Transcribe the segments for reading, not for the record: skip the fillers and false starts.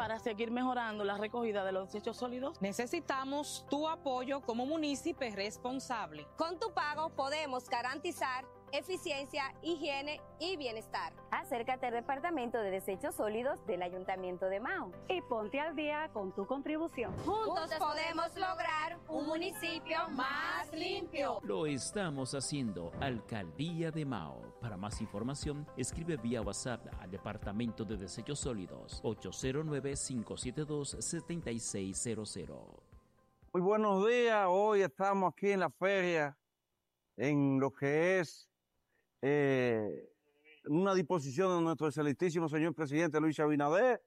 para seguir mejorando la recogida de los desechos sólidos. Necesitamos tu apoyo como municipio responsable. Con tu pago podemos garantizar eficiencia, higiene y bienestar. Acércate al Departamento de Desechos Sólidos del Ayuntamiento de Mao y ponte al día con tu contribución. Juntos podemos lograr un municipio más limpio. Lo estamos haciendo, Alcaldía de Mao. Para más información, escribe vía WhatsApp al Departamento de Desechos Sólidos 809-572-7600. Muy buenos días, hoy estamos aquí en la feria, en lo que es una disposición de nuestro excelentísimo señor presidente Luis Abinader,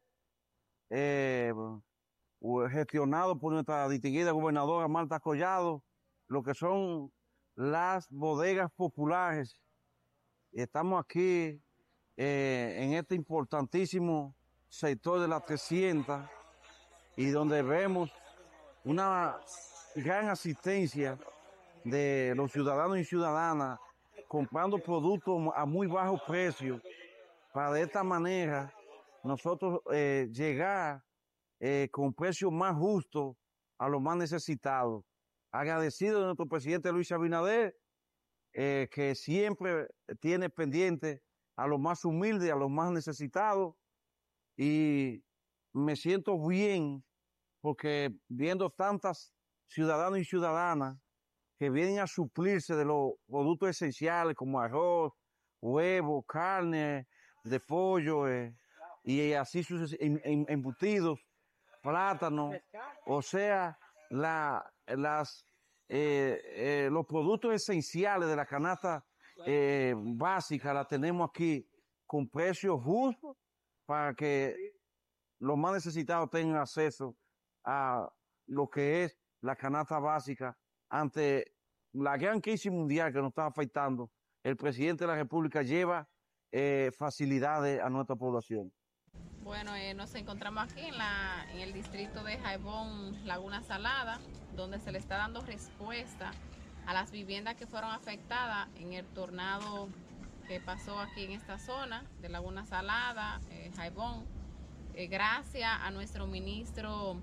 gestionado por nuestra distinguida gobernadora Marta Collado, lo que son las bodegas populares. Estamos aquí en este importantísimo sector de las 300 y donde vemos una gran asistencia de los ciudadanos y ciudadanas comprando productos a muy bajo precio para de esta manera nosotros llegar con precios más justos a los más necesitados. Agradecido de nuestro presidente Luis Abinader, que siempre tiene pendiente a los más humildes, a los más necesitados, y me siento bien porque viendo tantas ciudadanos y ciudadanas que vienen a suplirse de los productos esenciales como arroz, huevo, carne de pollo y así sus embutidos, plátanos, o sea, los productos esenciales de la canasta básica la tenemos aquí con precios justos para que los más necesitados tengan acceso a lo que es la canasta básica. Ante la gran crisis mundial que nos está afectando, el presidente de la República lleva facilidades a nuestra población. Bueno, nos encontramos aquí en el distrito de Jaibón, Laguna Salada, donde se le está dando respuesta a las viviendas que fueron afectadas en el tornado que pasó aquí en esta zona de Laguna Salada, Jaibón. Gracias a nuestro ministro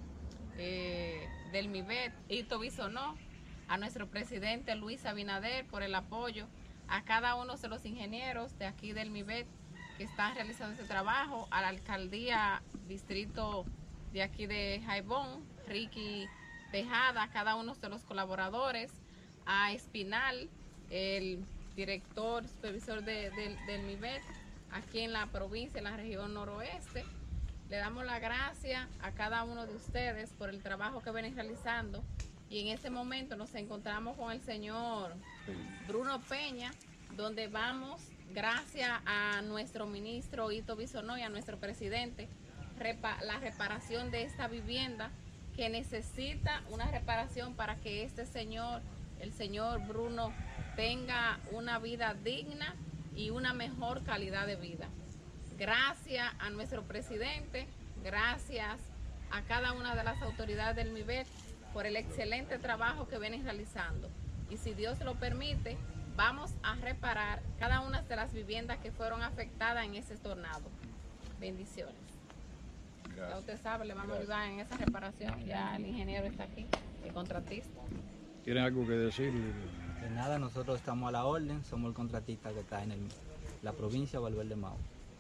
del MIBET, Ito Bisonó, a nuestro presidente Luis Abinader por el apoyo, a cada uno de los ingenieros de aquí del MIBET que están realizando este trabajo, a la alcaldía distrito de aquí de Jaibón, Ricky Tejada, a cada uno de los colaboradores, a Espinal, el director, supervisor del MIBET, aquí en la provincia, en la región noroeste. Le damos las gracias a cada uno de ustedes por el trabajo que vienen realizando. Y en este momento nos encontramos con el señor Bruno Peña, donde vamos, gracias a nuestro ministro Ito Bisonó y a nuestro presidente, la reparación de esta vivienda que necesita una reparación para que este señor, el señor Bruno, tenga una vida digna y una mejor calidad de vida. Gracias a nuestro presidente, gracias a cada una de las autoridades del MIBET por el excelente trabajo que vienen realizando. Y si Dios lo permite, vamos a reparar cada una de las viviendas que fueron afectadas en ese tornado. Bendiciones. Gracias. Ya usted sabe, le vamos a ayudar en esa reparación. Ya el ingeniero está aquí, el contratista. ¿Tienen algo que decir? De nada, nosotros estamos a la orden, somos el contratista que está en la provincia de Valverde Mao.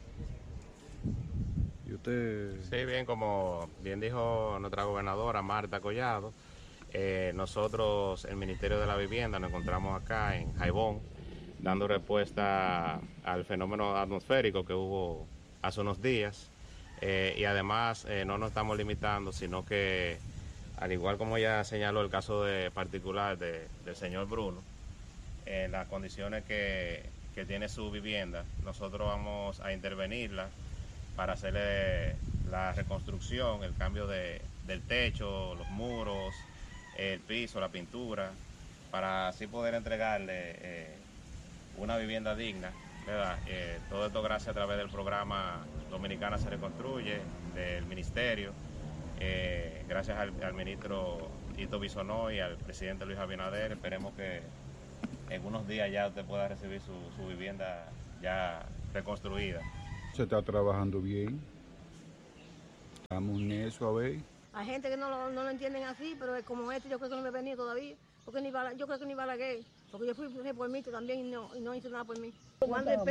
¿Y usted? Sí, bien, como bien dijo nuestra gobernadora Marta Collado, nosotros, el Ministerio de la Vivienda, nos encontramos acá en Jaibón, dando respuesta al fenómeno atmosférico que hubo hace unos días, y además no nos estamos limitando, sino que, al igual como ya señaló el caso particular del señor Bruno, en las condiciones que tiene su vivienda, nosotros vamos a intervenirla para hacerle la reconstrucción, el cambio del techo, los muros, el piso, la pintura, para así poder entregarle una vivienda digna, ¿verdad? Todo esto gracias a través del programa Dominicana se Reconstruye, del ministerio, gracias al ministro Ito Bisonó y al presidente Luis Abinader. Esperemos que en unos días ya usted pueda recibir su vivienda ya reconstruida. ¿Se está trabajando bien? Vamos necio a ver. Hay gente que no lo entienden así, pero es como este, yo creo que no me venía todavía. Porque yo creo que ni Balaguer, porque yo fui reformista también y no hizo nada por mí. Cuando el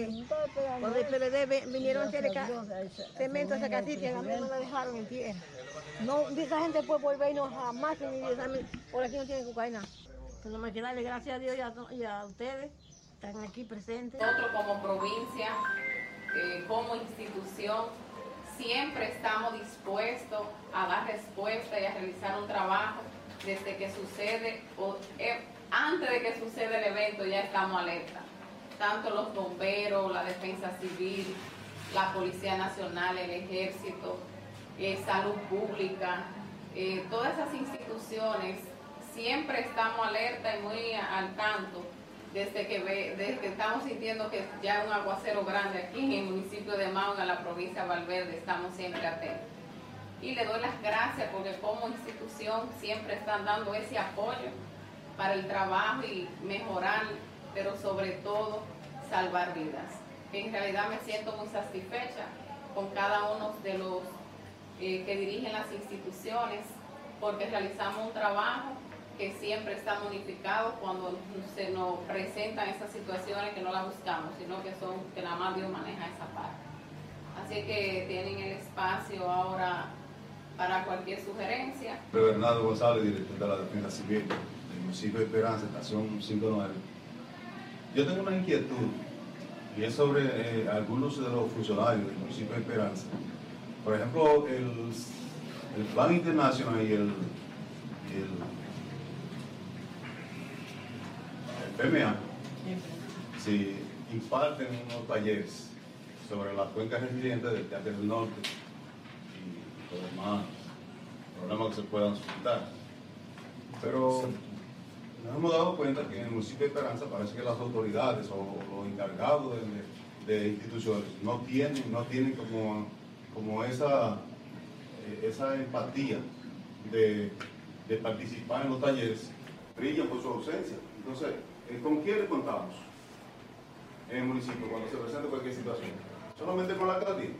PLD vinieron a hacer cemento a esa casita, a mí no me la dejaron en tierra. No, esa gente puede volver y no jamás, por aquí no tienen cocaína. Pues no me queda darle gracias a Dios y a ustedes, están aquí presentes. Nosotros como provincia, como institución, siempre estamos dispuestos a dar respuesta y a realizar un trabajo desde que sucede, antes de que suceda el evento ya estamos alerta. Tanto los bomberos, la defensa civil, la Policía Nacional, el Ejército, Salud Pública, todas esas instituciones siempre estamos alerta y muy al tanto desde que estamos sintiendo que ya hay un aguacero grande aquí en el municipio de Mao, en la provincia de Valverde, estamos siempre atentos. Y le doy las gracias porque como institución siempre están dando ese apoyo para el trabajo y mejorar, pero sobre todo salvar vidas. En realidad me siento muy satisfecha con cada uno de los que dirigen las instituciones, porque realizamos un trabajo que siempre está unificado cuando se nos presentan esas situaciones que no las buscamos, sino que nada más Dios maneja esa parte. Así que tienen el espacio ahora para cualquier sugerencia. Bernardo González, director de la Defensa Civil del municipio de Esperanza, estación 59. Yo tengo una inquietud y es sobre algunos de los funcionarios del municipio de Esperanza. Por ejemplo, el Plan Internacional y el PMA, si imparten unos talleres sobre las cuencas resilientes del Teatro del Norte y los demás problemas que se puedan suscitar. Pero nos hemos dado cuenta que en el municipio de Esperanza parece que las autoridades o los encargados de instituciones no tienen como esa empatía de participar en los talleres, brillan por su ausencia. Entonces, ¿con quién le contamos en el municipio cuando se presenta cualquier situación? Solamente con la alcaldía.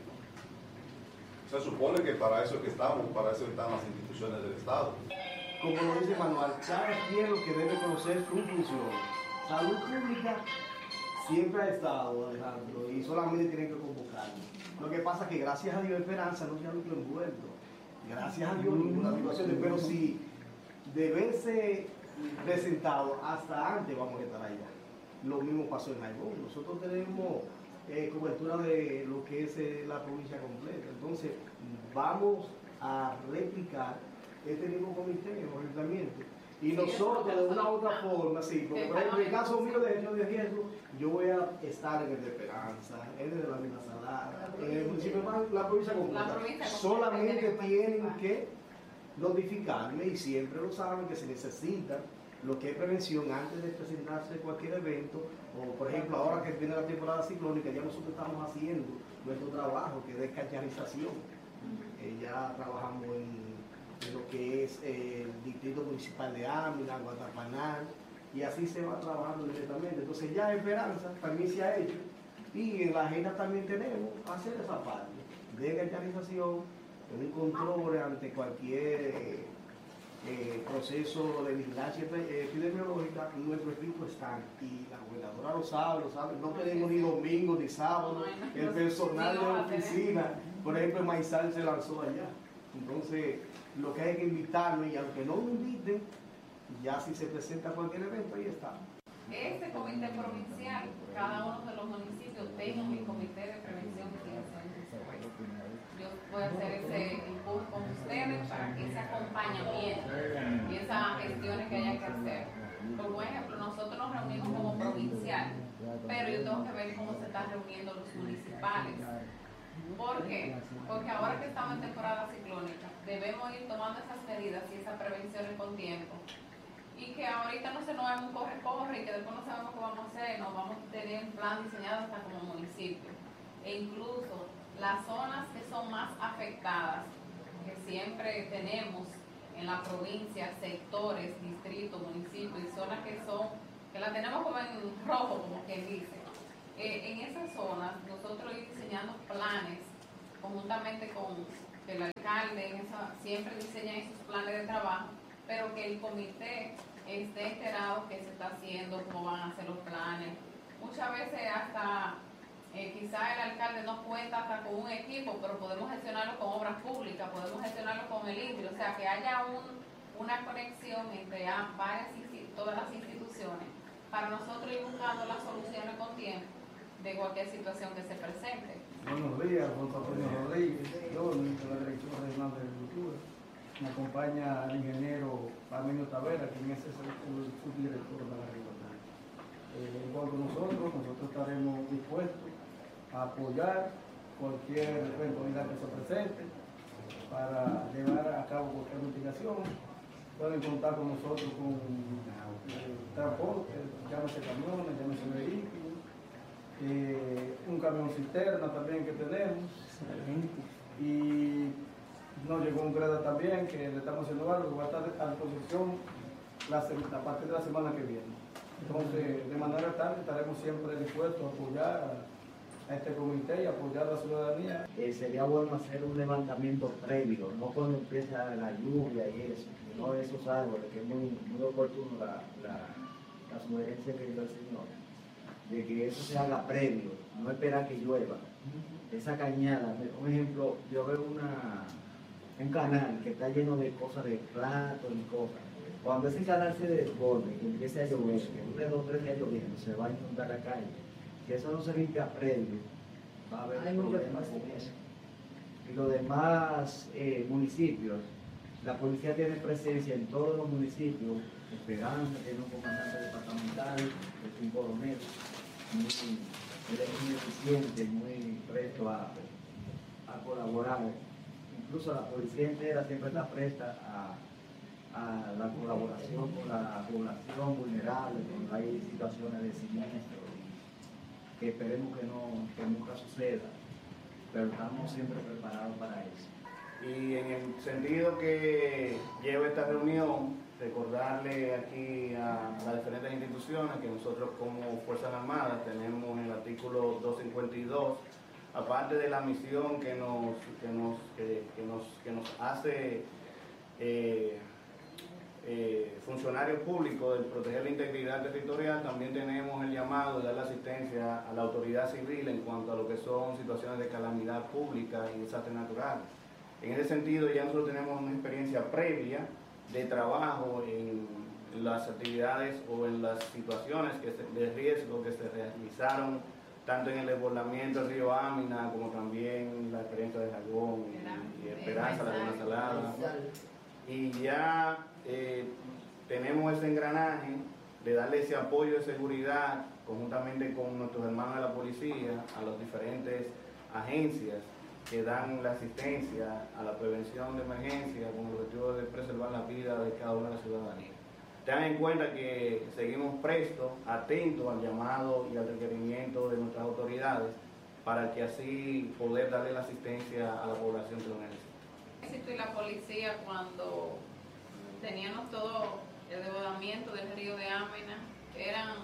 Se supone que para eso es que estamos, para eso están las instituciones del Estado. Como lo dice Manuel, cada quien lo que debe conocer su función. Salud pública siempre ha estado, Alejandro, y solamente tienen que convocarlo. Lo que pasa es que gracias a Dios Esperanza no se ha visto envuelto. Gracias a Dios ninguna situación, pero si de verse presentado hasta antes vamos a estar allá. Lo mismo pasó en Jaibón. Nosotros tenemos cobertura de lo que es la provincia completa. Entonces vamos a replicar este mismo comité en los ayuntamientos. Y nosotros de una u otra forma, sí, porque por ejemplo en el caso mío de gestión de riesgo, yo voy a estar en el de Esperanza, en el de la Mina Salada, en el municipio de la provincia completa. Solamente tienen que notificarme y siempre lo saben que se necesita lo que es prevención antes de presentarse cualquier evento, o por ejemplo ahora que viene la temporada ciclónica, ya nosotros estamos haciendo nuestro trabajo que es descacharización. Ya trabajamos en lo que es el distrito municipal de Ávila, Guatapanal, y así se va trabajando directamente. Entonces ya Esperanza también se ha hecho, y en la agenda también tenemos hacer esa parte de descacharización, un control ante cualquier proceso de vigilancia epidemiológica. Nuestro equipo está, y la gobernadora lo sabe, no tenemos ni domingo ni sábado, el personal de la oficina, por ejemplo, Maizal se lanzó allá. Entonces, lo que hay que invitarlo, y aunque no lo inviten, ya si se presenta cualquier evento, ahí está. Este comité provincial, cada uno de los municipios tiene un comité de prevención y mitigación de secuestro. Yo voy a hacer ese impulso con ustedes para que ese acompañamiento y esas gestiones que haya que hacer. Por ejemplo, nosotros nos reunimos como provincial, pero yo tengo que ver cómo se están reuniendo los municipales. ¿Por qué? Porque ahora que estamos en temporada ciclónica, debemos ir tomando esas medidas y esas prevenciones con tiempo. Y que ahorita no se nos haga un corre-corre y que después no sabemos qué vamos a hacer, nos vamos a tener un plan diseñado hasta como municipio. E incluso las zonas que son más afectadas, que siempre tenemos en la provincia, sectores, distritos, municipios y zonas que las tenemos como en rojo, como quien dice. En esas zonas nosotros ir diseñando planes conjuntamente con que el alcalde siempre diseña esos planes de trabajo, pero que el comité esté enterado qué se está haciendo, cómo van a hacer los planes. Muchas veces hasta quizá el alcalde no cuenta hasta con un equipo, pero podemos gestionarlo con obras públicas, podemos gestionarlo con el INDRI, o sea que haya una conexión entre todas las instituciones para nosotros ir buscando las soluciones con tiempo de cualquier situación que se presente. Buenos días, Juan Antonio Rodríguez, yo, ministro de la Dirección Regional de Agricultura. Me acompaña el ingeniero Parmenio Tavera, quien es el subdirector de la Agricultura. Igual que nosotros estaremos dispuestos a apoyar cualquier eventualidad que se presente para llevar a cabo cualquier mitigación. Pueden contar con nosotros con transporte, llámese camiones, llámese vehículos, un camión cisterna también que tenemos, y nos llegó un greda también que le estamos haciendo algo que va a estar a disposición a partir de la semana que viene. Entonces, de manera tal, estaremos siempre dispuestos a apoyar a este comité y apoyar a la ciudadanía. Sería bueno hacer un levantamiento previo, no cuando empieza la lluvia y eso, sino de esos árboles, que es muy oportuno la sugerencia que dio el señor, de que eso se haga previo, no esperar que llueva. Esa cañada, por ejemplo, yo veo un canal que está lleno de cosas, de platos y cosas. Cuando ese canal se desborde, que empiece a llover, que dure 2 o 3 días lloviendo, se va a inundar la calle. Si eso no se limpia previo, va a haber problemas con eso. Y los demás municipios, la policía tiene presencia en todos los municipios. Esperanza tiene un comandante departamental, es un coronel, muy eficiente, muy presto a colaborar. Incluso la policía entera siempre está presta a la colaboración con la población vulnerable cuando hay situaciones de siniestro, que esperemos que nunca suceda, pero estamos siempre preparados para eso. Y en el sentido que lleva esta reunión, recordarle aquí a las diferentes instituciones que nosotros como Fuerzas Armadas tenemos en el artículo 252, aparte de la misión que nos hace funcionarios públicos de proteger la integridad territorial, también tenemos el llamado de dar la asistencia a la autoridad civil en cuanto a lo que son situaciones de calamidad pública y desastres naturales. En ese sentido ya nosotros tenemos una experiencia previa de trabajo en las actividades o en las situaciones de riesgo que se realizaron tanto en el desbordamiento del río Amina como también la experiencia de Jagón y Esperanza, Laguna Salada. Y ya tenemos ese engranaje de darle ese apoyo de seguridad conjuntamente con nuestros hermanos de la policía a las diferentes agencias que dan la asistencia a la prevención de emergencia con el objetivo de preservar la vida de cada una de la ciudadanía. Tengan en cuenta que seguimos prestos, atentos al llamado y al requerimiento de nuestras autoridades para que así poder darle la asistencia a la población que lo necesita. Y la policía, cuando teníamos todo el desbordamiento del río de Amina, eran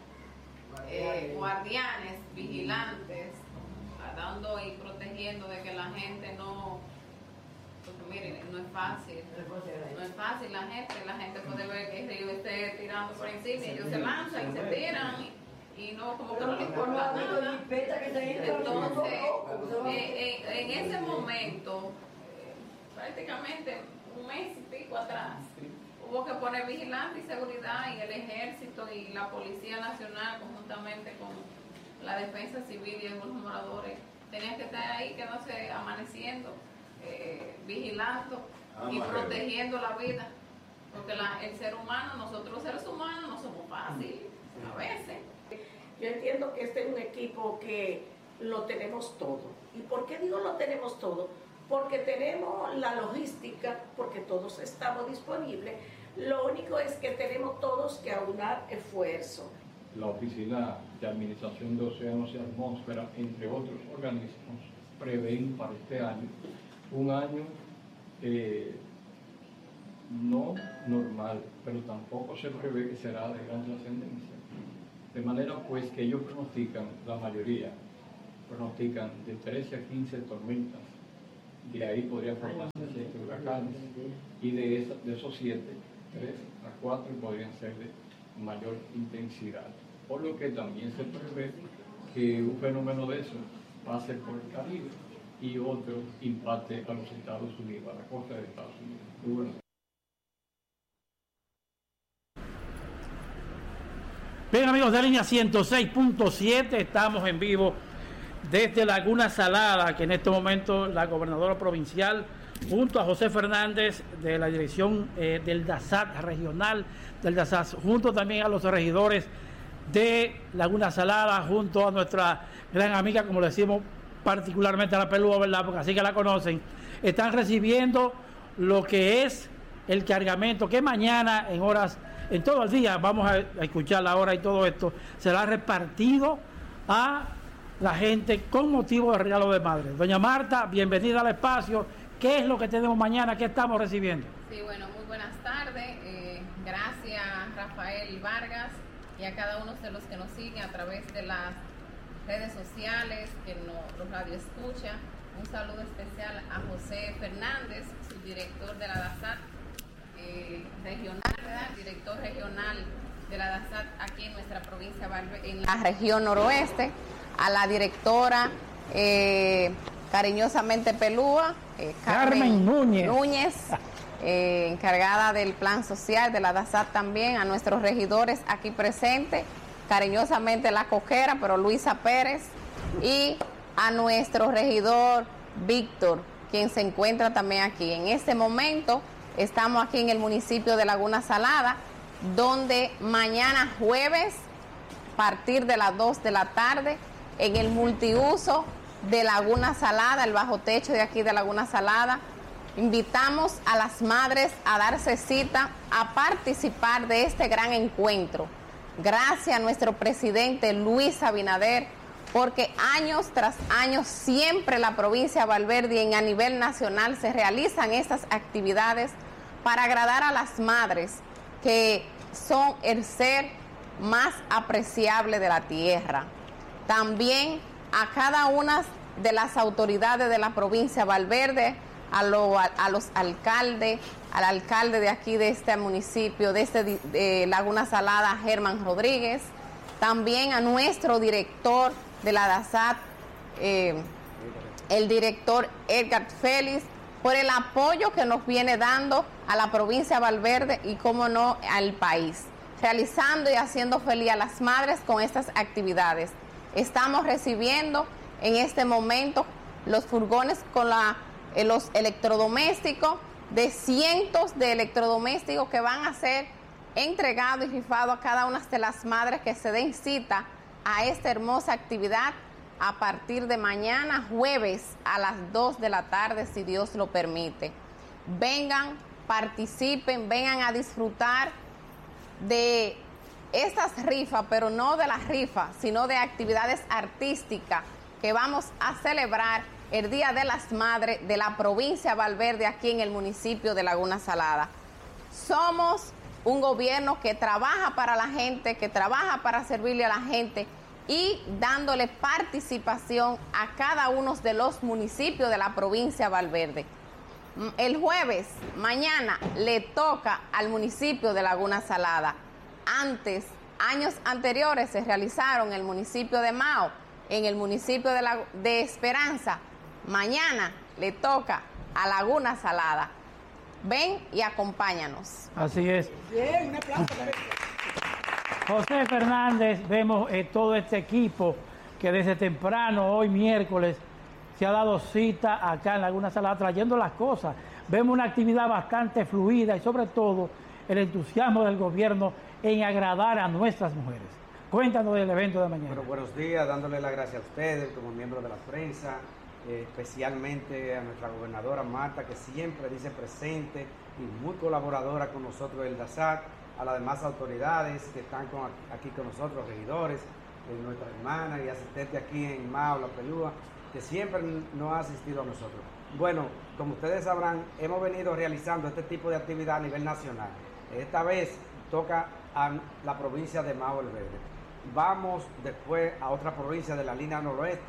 guardianes, vigilantes, dando y protegiendo de que la gente no, porque miren, no es fácil, la gente puede ver que el río esté tirando por encima y ellos se lanzan y se tiran y no, como que no les importa nada. Entonces, en ese momento, prácticamente un mes y pico atrás, hubo que poner vigilancia y seguridad, y el ejército y la Policía Nacional conjuntamente con la defensa civil y algunos moradores tenían que estar ahí, quedándose amaneciendo, vigilando y protegiendo la vida, porque el ser humano, nosotros los seres humanos no somos fáciles a veces. Yo entiendo que este es un equipo que lo tenemos todo. ¿Y por qué digo lo tenemos todo? Porque tenemos la logística, porque todos estamos disponibles. Lo único es que tenemos todos que aunar esfuerzo. La Oficina de Administración de Océanos y Atmósfera, entre otros organismos, prevén para este año un año no normal, pero tampoco se prevé que será de gran trascendencia. De manera pues que ellos pronostican, la mayoría, pronostican de 13 a 15 tormentas de ahí podrían formarse 7 huracanes, y de esos 7, 3 a 4 podrían ser de mayor intensidad, por lo que también se prevé que un fenómeno de eso pase por el Caribe y otro impacte a los Estados Unidos, a la costa de Estados Unidos. Muy bueno. Bien, amigos de Línea 106.7, estamos en vivo desde Laguna Salada, que en este momento la gobernadora provincial, junto a José Fernández de la dirección del DASAT regional, del DASAT, junto también a los regidores de Laguna Salada, junto a nuestra gran amiga, como le decimos particularmente a la Pelúa, ¿verdad? Porque así que la conocen, están recibiendo lo que es el cargamento que mañana en todo el día, vamos a escuchar la hora y todo esto, será repartido a la gente con motivo del regalo de madre. Doña Marta, bienvenida al espacio. ¿Qué es lo que tenemos mañana? ¿Qué estamos recibiendo? Sí, bueno, muy buenas tardes. Gracias, Rafael Vargas, y a cada uno de los que nos siguen a través de las redes sociales, que los radioescuchan. Un saludo especial a José Fernández, subdirector de la DASAT regional, ¿verdad? Director regional de la DASAT aquí en nuestra provincia, en la región noroeste, a la directora cariñosamente Pelúa, Carmen Núñez, encargada del plan social de la DASAT también, a nuestros regidores aquí presentes, cariñosamente la coquera, pero Luisa Pérez, y a nuestro regidor Víctor, quien se encuentra también aquí. En este momento estamos aquí en el municipio de Laguna Salada, donde mañana jueves, a partir de las 2 de la tarde, en el multiuso de Laguna Salada, el bajo techo de aquí de Laguna Salada, invitamos a las madres a darse cita, a participar de este gran encuentro. Gracias a nuestro presidente Luis Abinader, porque años tras años siempre la provincia de Valverde y a nivel nacional se realizan estas actividades para agradar a las madres, que son el ser más apreciable de la tierra. También a cada una de las autoridades de la provincia de Valverde, a los alcaldes, al alcalde de aquí de este municipio, de Laguna Salada, Germán Rodríguez, también a nuestro director de la DASAT, el director Edgar Félix, por el apoyo que nos viene dando a la provincia de Valverde y, como no, al país, realizando y haciendo feliz a las madres con estas actividades. Estamos recibiendo en este momento los furgones con los electrodomésticos, de cientos de electrodomésticos que van a ser entregados y rifados a cada una de las madres que se den cita a esta hermosa actividad a partir de mañana jueves a las 2 de la tarde, si Dios lo permite. Vengan, participen, vengan a disfrutar de estas rifas, pero no de las rifas, sino de actividades artísticas que vamos a celebrar el Día de las Madres de la provincia de Valverde, aquí en el municipio de Laguna Salada. Somos un gobierno que trabaja para la gente, que trabaja para servirle a la gente y dándole participación a cada uno de los municipios de la provincia de Valverde. El jueves, mañana, le toca al municipio de Laguna Salada. Años anteriores se realizaron en el municipio de Mao, en el municipio de Esperanza. Mañana le toca a Laguna Salada. Ven y acompáñanos. Así es. Bien, un aplauso. José Fernández, vemos todo este equipo que desde temprano, hoy miércoles, se ha dado cita acá en Laguna Salada trayendo las cosas. Vemos una actividad bastante fluida y sobre todo el entusiasmo del gobierno en agradar a nuestras mujeres. Cuéntanos del evento de mañana. Bueno, buenos días, dándole las gracias a ustedes como miembros de la prensa, especialmente a nuestra gobernadora Marta, que siempre dice presente y muy colaboradora con nosotros del DASAT, a las demás autoridades que están aquí con nosotros, regidores, nuestra hermana y asistente aquí en Mao, La Pelúa, que siempre nos ha asistido a nosotros. Bueno, como ustedes sabrán, hemos venido realizando este tipo de actividad a nivel nacional. Esta vez toca a la provincia de Mao el Verde. Vamos después a otra provincia de la línea noroeste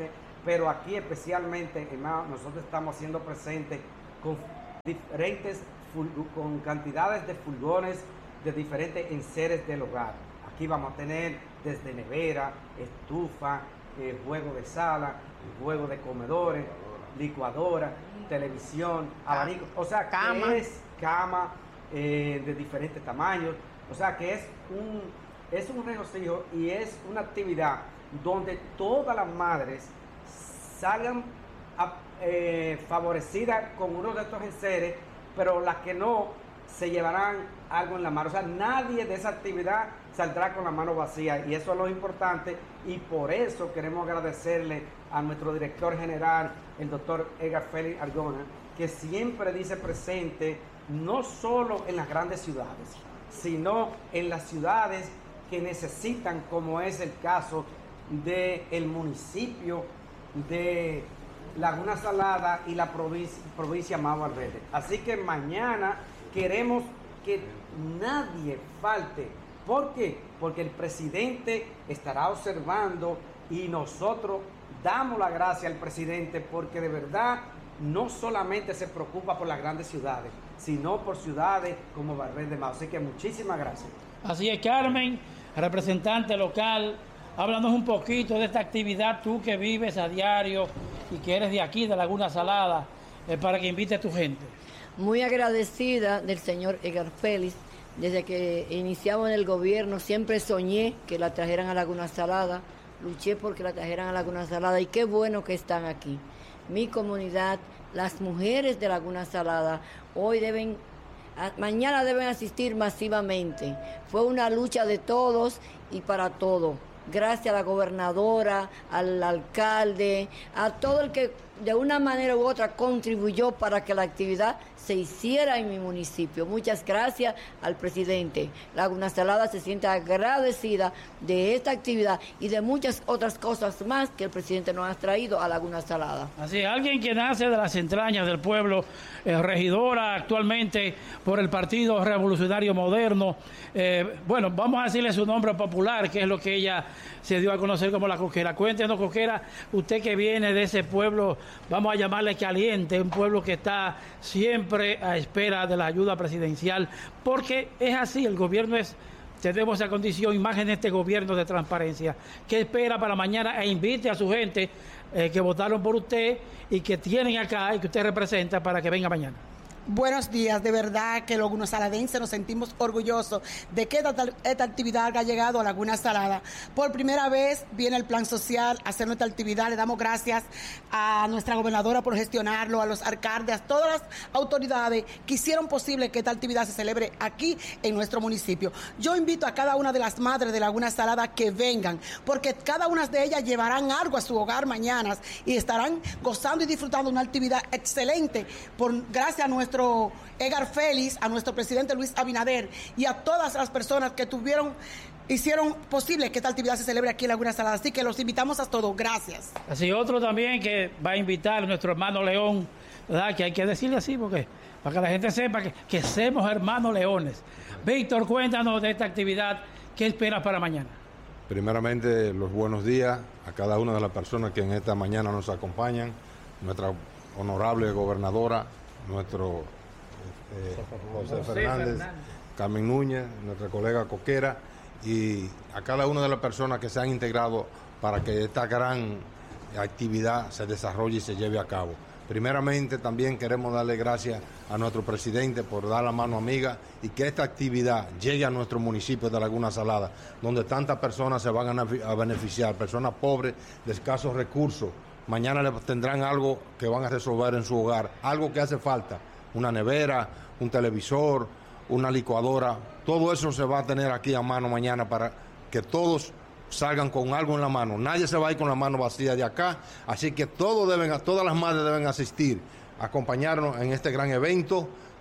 pero aquí especialmente en Mao nosotros estamos haciendo presente con diferentes, con cantidades de furgones de diferentes enseres del hogar. Aquí vamos a tener desde nevera, estufa, juego de sala, juego de comedores, licuadora, televisión, abanico, o sea, cama. Que es cama de diferentes tamaños, o sea que es un regocijo y es una actividad donde todas las madres salgan favorecidas con uno de estos enseres, pero las que no se llevarán algo en la mano. O sea, nadie de esa actividad saldrá con la mano vacía, y eso es lo importante, y por eso queremos agradecerle a nuestro director general, el doctor Edgar Félix Argona, que siempre dice presente, no solo en las grandes ciudades, sino en las ciudades que necesitan, como es el caso del municipio de Laguna Salada y la provincia Mao Valverde. Así que mañana queremos que nadie falte. ¿Por qué? Porque el presidente estará observando y nosotros damos la gracia al presidente porque de verdad no solamente se preocupa por las grandes ciudades, sino por ciudades como Valverde Mao. Así que muchísimas gracias. Así es, Carmen, representante local, háblanos un poquito de esta actividad, tú que vives a diario y que eres de aquí, de Laguna Salada, para que invite a tu gente. Muy agradecida del señor Edgar Félix. Desde que iniciamos en el gobierno siempre soñé que la trajeran a Laguna Salada, luché porque la trajeran a Laguna Salada y qué bueno que están aquí. Mi comunidad, las mujeres de Laguna Salada, mañana deben asistir masivamente. Fue una lucha de todos y para todos. Gracias a la gobernadora, al alcalde, a todo el que de una manera u otra contribuyó para que la actividad se hiciera en mi municipio. Muchas gracias al presidente. Laguna Salada se siente agradecida de esta actividad y de muchas otras cosas más que el presidente nos ha traído a Laguna Salada. Así es, alguien que nace de las entrañas del pueblo, regidora actualmente por el Partido Revolucionario Moderno. Bueno, vamos a decirle su nombre popular, que es lo que ella se dio a conocer como la Coquera. Cuéntenos, Coquera, usted que viene de ese pueblo, vamos a llamarle caliente, un pueblo que está siempre a espera de la ayuda presidencial, porque es así, el gobierno tenemos esa condición, imagen de este gobierno de transparencia, que espera para mañana e invite a su gente que votaron por usted y que tienen acá y que usted representa para que venga mañana. Buenos días, de verdad que los lagunasaladenses nos sentimos orgullosos de que esta actividad haya llegado a Laguna Salada. Por primera vez viene el plan social a hacer nuestra actividad. Le damos gracias a nuestra gobernadora por gestionarlo, a los alcaldes, a todas las autoridades que hicieron posible que esta actividad se celebre aquí en nuestro municipio. Yo invito a cada una de las madres de Laguna Salada que vengan, porque cada una de ellas llevarán algo a su hogar mañana y estarán gozando y disfrutando de una actividad excelente gracias a nuestro Edgar Félix, a nuestro presidente Luis Abinader y a todas las personas que hicieron posible que esta actividad se celebre aquí en Laguna Salada. Así que los invitamos a todos. Gracias. Así otro también que va a invitar a nuestro hermano León, ¿verdad? Que hay que decirle así porque para que la gente sepa que somos hermanos leones. Víctor, cuéntanos de esta actividad. ¿Qué esperas para mañana? Primeramente, los buenos días a cada una de las personas que en esta mañana nos acompañan. Nuestra honorable gobernadora, nuestro José Fernández, Carmen Núñez, nuestra colega Coquera, y a cada una de las personas que se han integrado para que esta gran actividad se desarrolle y se lleve a cabo. Primeramente, también queremos darle gracias a nuestro presidente por dar la mano amiga y que esta actividad llegue a nuestro municipio de Laguna Salada, donde tantas personas se van a beneficiar, personas pobres, de escasos recursos. Mañana les tendrán algo que van a resolver en su hogar, algo que hace falta, una nevera, un televisor, una licuadora, todo eso se va a tener aquí a mano mañana para que todos salgan con algo en la mano. Nadie se va a ir con la mano vacía de acá, así que todas las madres deben asistir, acompañarnos en este gran evento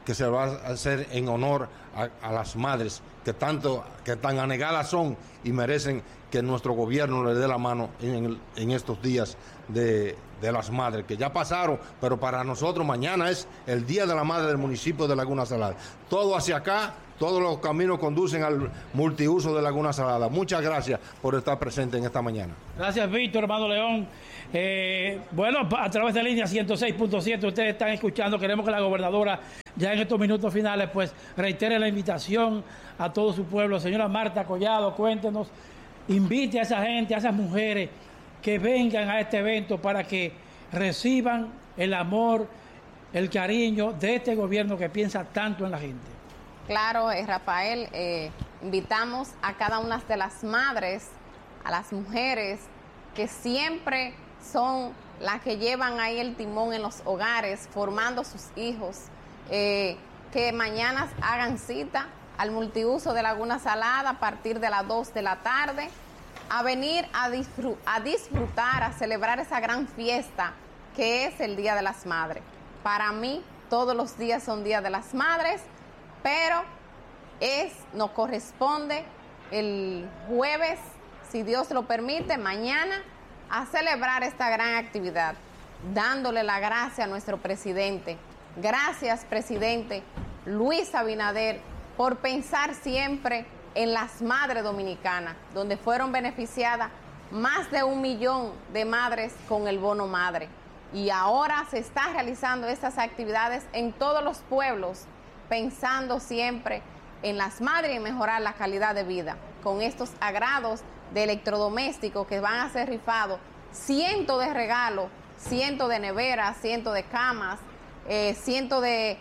que se va a hacer en honor a las madres que tan anegadas son y merecen que nuestro gobierno les dé la mano en estos días de las madres, que ya pasaron, pero para nosotros mañana es el Día de la Madre del municipio de Laguna Salada. Todo hacia acá, todos los caminos conducen al multiuso de Laguna Salada. Muchas gracias por estar presente en esta mañana. Gracias, Víctor, hermano León. Bueno, a través de línea 106.7 ustedes están escuchando. Queremos que la gobernadora ya en estos minutos finales pues reitere la invitación a todo su pueblo. Señora Marta Collado, cuéntenos, invite a esa gente, a esas mujeres que vengan a este evento para que reciban el amor, el cariño de este gobierno que piensa tanto en la gente. Claro, Rafael, invitamos a cada una de las madres, a las mujeres que siempre son las que llevan ahí el timón en los hogares, formando sus hijos, que mañana hagan cita al multiuso de Laguna Salada a partir de las 2 de la tarde, a venir a disfrutar, a celebrar esa gran fiesta que es el Día de las Madres. Para mí, todos los días son Día de las Madres, pero nos corresponde el jueves, si Dios lo permite, mañana, a celebrar esta gran actividad, dándole la gracia a nuestro presidente. Gracias, presidente Luis Abinader, por pensar siempre en las madres dominicanas, donde fueron beneficiadas más de 1 millón de madres con el bono madre. Y ahora se está realizando estas actividades en todos los pueblos, pensando siempre en las madres y mejorar la calidad de vida. Con estos agrados de electrodomésticos que van a ser rifados, cientos de regalos, cientos de neveras, cientos de camas, cientos de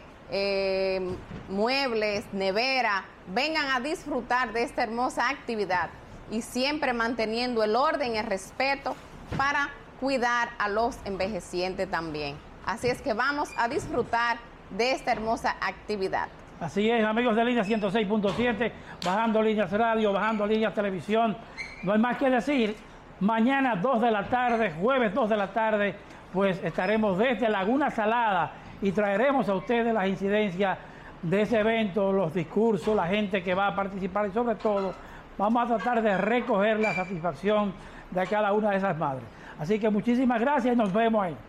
muebles, nevera, vengan a disfrutar de esta hermosa actividad y siempre manteniendo el orden y el respeto para cuidar a los envejecientes también. Así es que vamos a disfrutar de esta hermosa actividad. Así es, amigos de línea 106.7, bajando líneas radio, bajando líneas televisión. No hay más que decir. Mañana 2 de la tarde, jueves 2 de la tarde, pues estaremos desde Laguna Salada y traeremos a ustedes las incidencias de ese evento, los discursos, la gente que va a participar y sobre todo vamos a tratar de recoger la satisfacción de cada una de esas madres. Así que muchísimas gracias y nos vemos ahí.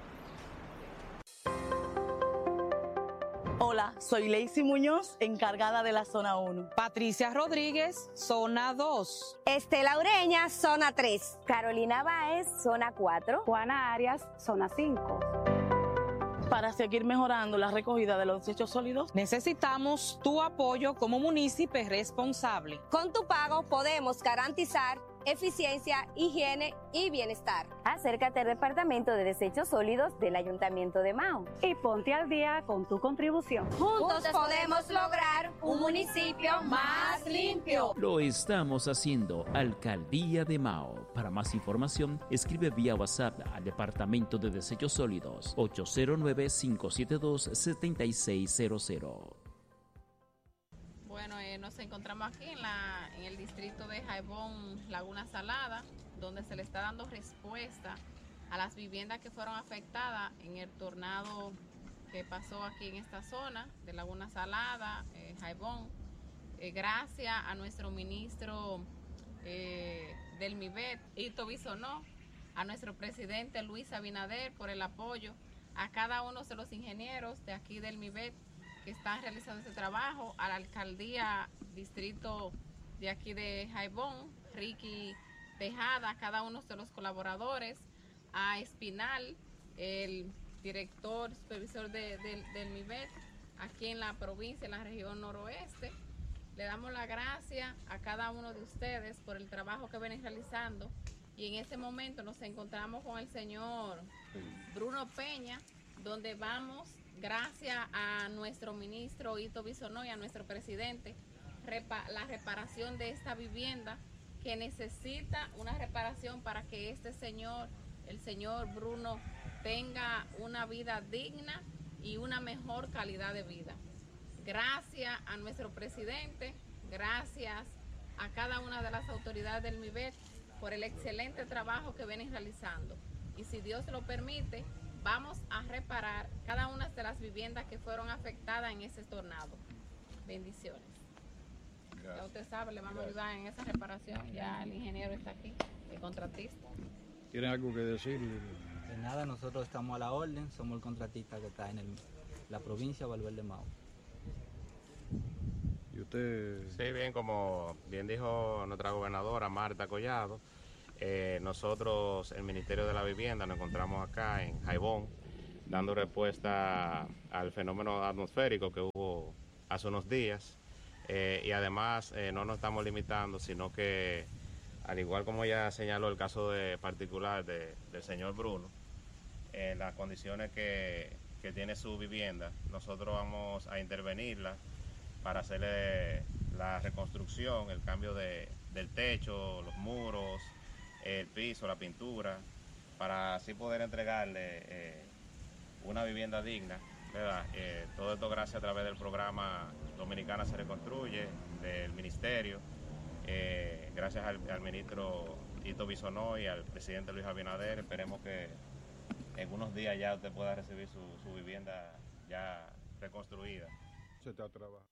Hola, soy Lacey Muñoz, encargada de la Zona 1. Patricia Rodríguez, Zona 2. Estela Ureña, Zona 3. Carolina Báez, Zona 4. Juana Arias, Zona 5. Para seguir mejorando la recogida de los desechos sólidos, necesitamos tu apoyo como municipio responsable. Con tu pago podemos garantizar eficiencia, higiene y bienestar. Acércate al Departamento de Desechos Sólidos del Ayuntamiento de Mao y ponte al día con tu contribución. Juntos podemos lograr un municipio más limpio. Lo estamos haciendo, Alcaldía de Mao. Para más información, escribe vía WhatsApp al Departamento de Desechos Sólidos 809-572-7600. Bueno, nos encontramos aquí en el distrito de Jaibón, Laguna Salada, donde se le está dando respuesta a las viviendas que fueron afectadas en el tornado que pasó aquí en esta zona de Laguna Salada, Jaibón. Gracias a nuestro ministro del MIBET, Ito Bisonó, a nuestro presidente Luis Abinader por el apoyo, a cada uno de los ingenieros de aquí del MIBET que están realizando este trabajo, a la alcaldía distrito de aquí de Jaibón, Ricky Tejada, a cada uno de los colaboradores, a Espinal, el director, supervisor del MIBET, aquí en la provincia, en la región noroeste. Le damos las gracias a cada uno de ustedes por el trabajo que vienen realizando y en este momento nos encontramos con el señor Bruno Peña, donde vamos, gracias a nuestro ministro Ito Bisonó y a nuestro presidente, la reparación de esta vivienda que necesita una reparación para que este señor, el señor Bruno, tenga una vida digna y una mejor calidad de vida. Gracias a nuestro presidente, gracias a cada una de las autoridades del MIBET por el excelente trabajo que vienen realizando. Y si Dios lo permite, vamos a reparar cada una de las viviendas que fueron afectadas en ese tornado. Bendiciones. Gracias. Ya usted sabe, le vamos a ayudar en esa reparación. Ya el ingeniero está aquí, el contratista. ¿Tiene algo que decir? De nada, nosotros estamos a la orden, somos el contratista que está en la provincia de Valverde Mao. ¿Y usted? Sí, bien, como bien dijo nuestra gobernadora Marta Collado, nosotros, el Ministerio de la Vivienda, nos encontramos acá en Jaibón, dando respuesta al fenómeno atmosférico que hubo hace unos días. Y además no nos estamos limitando, sino que, al igual como ya señaló el caso particular del señor Bruno, en las condiciones que tiene su vivienda, nosotros vamos a intervenirla para hacerle la reconstrucción, el cambio del techo, los muros, el piso, la pintura, para así poder entregarle una vivienda digna, ¿verdad? Todo esto gracias a través del programa Dominicana se Reconstruye, del Ministerio, gracias al ministro Ito Bisonó y al presidente Luis Abinader. Esperemos que en unos días ya usted pueda recibir su vivienda ya reconstruida. Se está trabajando.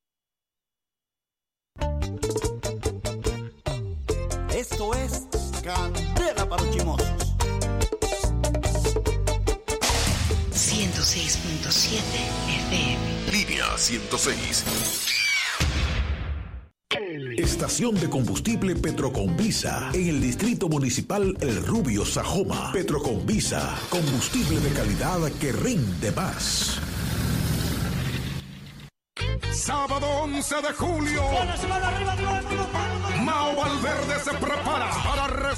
Esto es Candela para los Chimosos. 106.7 FM. Línea 106. Estación de combustible Petroconvisa en el Distrito Municipal El Rubio, Sajoma. Petroconvisa, combustible de calidad que rinde más. Sábado 11 de julio. Mao Valverde se prepara para